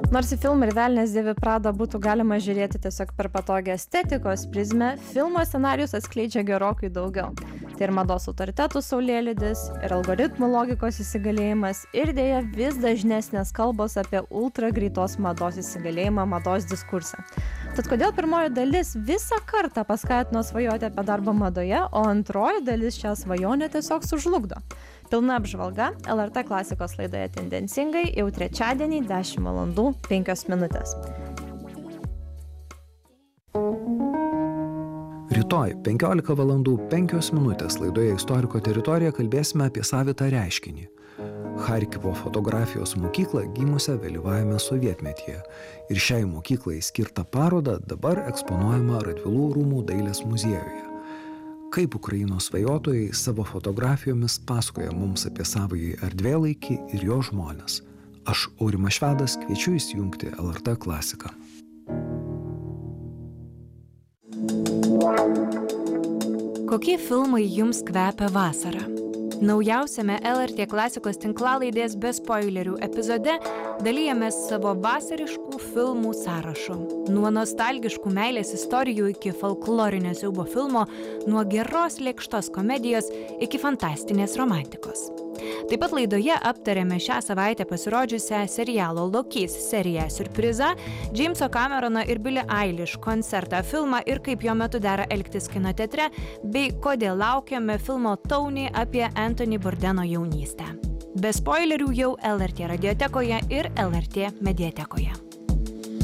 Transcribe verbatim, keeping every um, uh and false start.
Nors į filmą ir Velnias dėvi Prada būtų galima žiūrėti tiesiog per patogią estetikos prizmę, filmo scenarijus atskleidžia gerokai daugiau. Tai ir mados autoritetų saulėlydis, ir algoritmų logikos įsigalėjimas, ir dėja vis dažnesnės kalbos apie ultra greitos mados įsigalėjimą mados diskurse. Tad kodėl pirmoji dalis visą kartą paskatino svajoti apie darbą madoje, o antroji dalis šią svajonę tiesiog sužlugdo? Pilna apžvalga L R T klasikos laidoje Tendencingai jau trečiadienį dešimt valandų penkios minutės. Rytoj penkiolika valandų penkios minutės laidoje Istoriko teritorija kalbėsime apie savitą reiškinį. Charkivo fotografijos mokyklą gimusią vėlyvajame sovietmetyje. Ir šiai mokyklai skirtą parodą dabar eksponuojama Radvilų rūmų dailės muziejuje. Kaip Ukrainos svajotojai savo fotografijomis pasakoja mums apie savąjį erdvėlaikį ir jo žmones. Aš, Aurimas Švedas, kviečiu įsijungti L R T klasiką. Kokie filmai jums kvepia vasarą? Naujausiame L R T klasikos tinklalaidės be spoilerių epizode dalijamės savo vasariškų filmų sąrašu. Nuo nostalgiškų meilės istorijų iki folklorinio siaubo filmo, nuo geros lėkštos komedijos iki fantastinės romantikos. Taip pat laidoje aptarėme šią savaitę pasirodžiusią serialo Lokys seriją Siurprizą, Jameso Camerono ir Billie Eilish koncertą filmą ir kaip jo metu dera elgtis kino teatre, bei kodėl laukiame filmo Tony apie Anthony Bourdaino jaunystę. Be spoilerių jau L R T radiotekoje ir L R T mediatekoje.